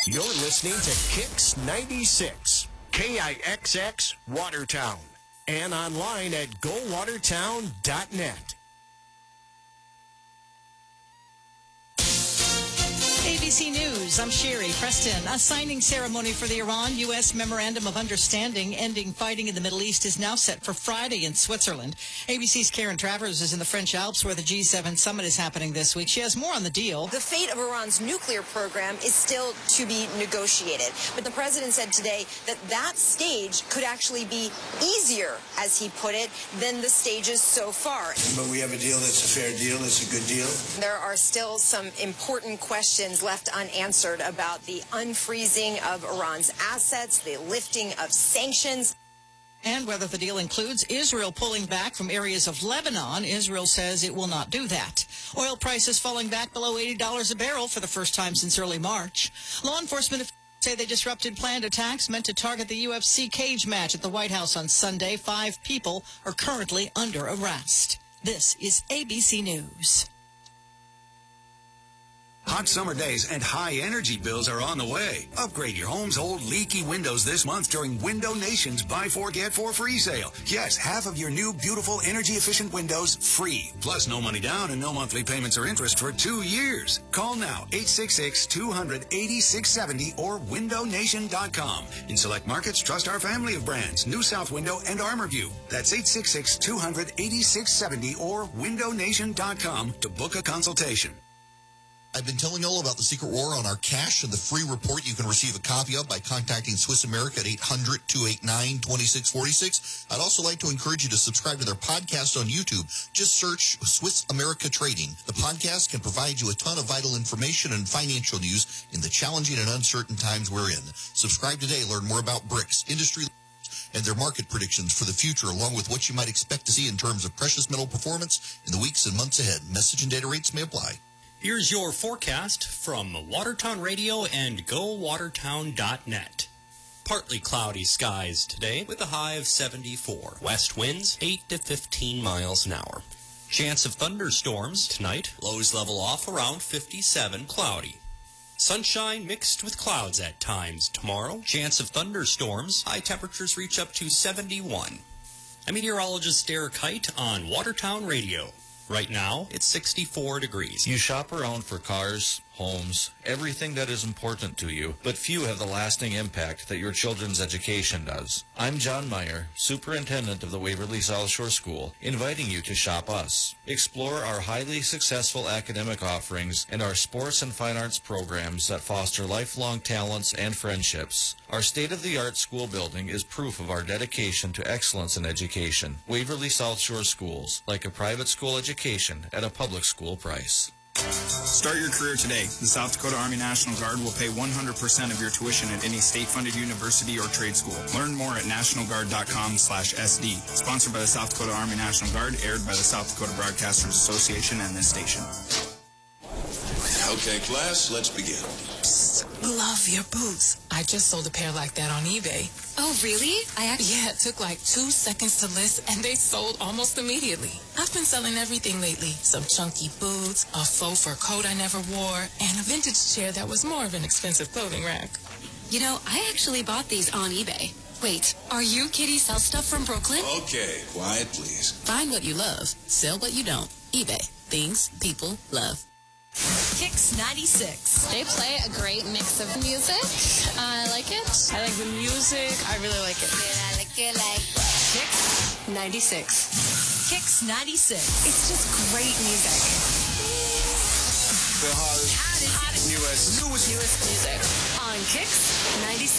You're listening to Kix 96, KIXX Watertown, and online at gowatertown.net. ABC News, I'm Sherry Preston. A signing ceremony for the Iran-U.S. Memorandum of Understanding ending fighting in the Middle East is now set for Friday in Switzerland. ABC's Karen Travers is in the French Alps where the G7 summit is happening this week. She has more on the deal. The fate of Iran's nuclear program is still to be negotiated. But the president said today that that stage could actually be easier, as he put it, than the stages so far. But we have a deal that's a fair deal. It's a good deal. There are still some important questions left unanswered about the unfreezing of Iran's assets, the lifting of sanctions. And whether the deal includes Israel pulling back from areas of Lebanon. Israel says it will not do that. Oil prices falling back below $80 a barrel for the first time since early March. Law enforcement say they disrupted planned attacks meant to target the UFC cage match at the White House on Sunday. 5 people are currently under arrest. This is ABC News. Hot summer days and high energy bills are on the way. Upgrade your home's old leaky windows this month during Window Nation's Buy 4 Get 4 free sale. Yes, half of your new beautiful energy efficient windows free. Plus no money down and no monthly payments or interest for 2 years. Call now 866-200-8670 or windownation.com. In select markets, trust our family of brands, New South Window and ArmorView. That's 866-200-8670 or windownation.com to book a consultation. I've been telling you all about the secret war on our cash and the free report you can receive a copy of by contacting Swiss America at 800-289-2646. I'd also like to encourage you to subscribe to their podcast on YouTube. Just search Swiss America Trading. The podcast can provide you a ton of vital information and financial news in the challenging and uncertain times we're in. Subscribe today. Learn more about BRICS, industry and their market predictions for the future, along with what you might expect to see in terms of precious metal performance in the weeks and months ahead. Message and data rates may apply. Here's your forecast from Watertown Radio and GoWatertown.net. Partly cloudy skies today with a high of 74. West winds 8 to 15 miles an hour. Chance of thunderstorms tonight. Lows level off around 57. Cloudy. Sunshine mixed with clouds at times tomorrow. Chance of thunderstorms. High temperatures reach up to 71. I'm meteorologist Derek Height on Watertown Radio. Right now, it's 64 degrees. You shop around for cars, homes, everything that is important to you, but few have the lasting impact that your children's education does. I'm John Meyer, Superintendent of the Waverly South Shore School, inviting you to shop us. Explore our highly successful academic offerings and our sports and fine arts programs that foster lifelong talents and friendships. Our state-of-the-art school building is proof of our dedication to excellence in education. Waverly South Shore Schools, like a private school education at a public school price. Start your career today. The South Dakota Army National Guard will pay 100% of your tuition at any state-funded university or trade school. Learn more at nationalguard.com/SD. Sponsored by the South Dakota Army National Guard, aired by the South Dakota Broadcasters Association and this station. Okay, class, let's begin. Love your boots. I just sold a pair like that on eBay. Oh, really? Yeah, it took like 2 seconds to list, and they sold almost immediately. I've been selling everything lately. Some chunky boots, a faux fur coat I never wore, and a vintage chair that was more of an expensive clothing rack. You know, I actually bought these on eBay. Wait, are you Kitty Sell Stuff from Brooklyn? Okay, quiet, please. Find what you love. Sell what you don't. eBay. Things people love. Kix 96. They play a great mix of music. I like it. I like the music. I really like it. I like it like Kix 96. Kix 96. It's just great music. The hottest, Newest music on Kix 96.